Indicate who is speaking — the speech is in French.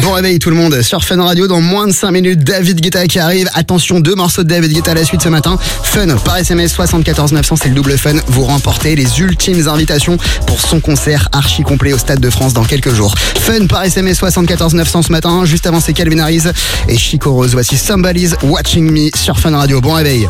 Speaker 1: Bon réveil tout le monde sur Fun Radio. Dans moins de 5 minutes, David Guetta qui arrive. Attention, 2 morceaux de David Guetta à la suite ce matin. Fun par SMS 74 900, c'est le double fun. Vous remportez les ultimes invitations pour son concert archi complet au Stade de France dans quelques jours. Fun par SMS 74 900 ce matin. Juste avant, c'est Calvin Harris et Chico Rose. Voici Somebody's Watching Me sur Fun Radio. Bon réveil.